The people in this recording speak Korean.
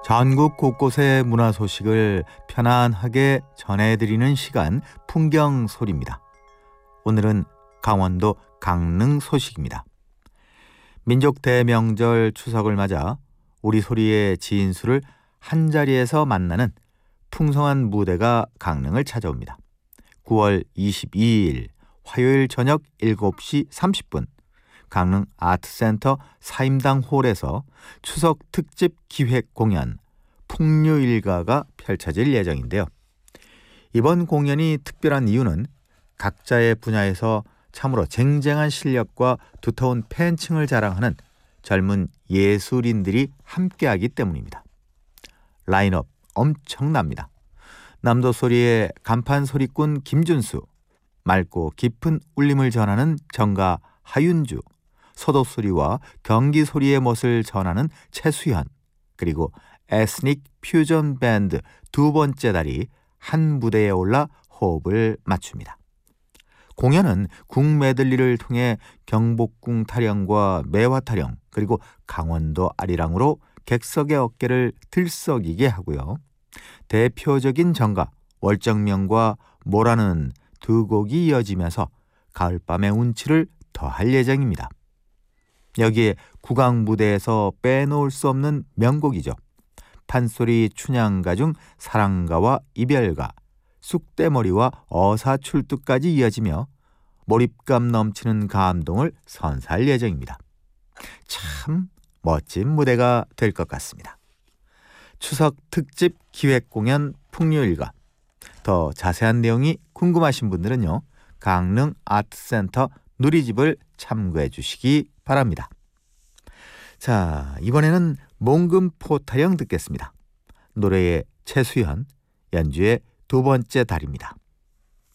전국 곳곳의 문화 소식을 편안하게 전해드리는 시간 풍경소리입니다. 오늘은 강원도 강릉 소식입니다. 민족 대명절 추석을 맞아 우리 소리의 진수를 한자리에서 만나는 풍성한 무대가 강릉을 찾아옵니다. 9월 22일 화요일 저녁 7시 30분 강릉 아트센터 사임당 홀에서 추석 특집 기획 공연 풍류일가가 펼쳐질 예정인데요. 이번 공연이 특별한 이유는 각자의 분야에서 참으로 쟁쟁한 실력과 두터운 팬층을 자랑하는 젊은 예술인들이 함께하기 때문입니다. 라인업 엄청납니다. 남도소리의 간판 소리꾼 김준수, 맑고 깊은 울림을 전하는 정가 하윤주, 서도소리와 경기소리의 멋을 전하는 최수현, 그리고 에스닉 퓨전 밴드 두 번째 달이 한 무대에 올라 호흡을 맞춥니다. 공연은 국메들리를 통해 경복궁 타령과 매화 타령 그리고 강원도 아리랑으로 객석의 어깨를 들썩이게 하고요. 대표적인 정가 월정명과 모라는 두 곡이 이어지면서 가을밤의 운치를 더할 예정입니다. 여기에 국악 무대에서 빼놓을 수 없는 명곡이죠. 판소리 춘향가 중 사랑가와 이별가, 쑥대머리와 어사출두까지 이어지며 몰입감 넘치는 감동을 선사할 예정입니다. 참 멋진 무대가 될 것 같습니다. 추석 특집 기획공연 풍류일가. 더 자세한 내용이 궁금하신 분들은요. 강릉 아트센터 누리집을 참고해 주시기 바랍니다. 자, 이번에는 몽금포 타령 듣겠습니다. 노래의 최수현, 연주의 두 번째 달입니다.